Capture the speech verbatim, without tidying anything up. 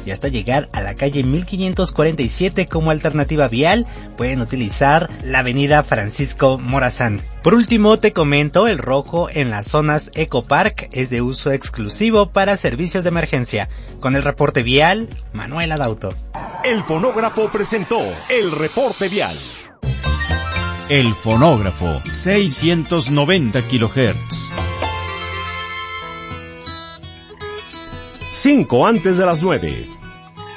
y hasta llegar a la calle mil quinientos cuarenta y siete como alternativa vial pueden utilizar la avenida Francisco Morazán. Por último, te comento, el rojo en las zonas Ecopark es de uso exclusivo para servicios de emergencia. Con el reporte vial, Manuel Adauto. El fonógrafo presentó el reporte vial. El fonógrafo, seiscientos noventa kilohertz. Cinco antes de las nueve.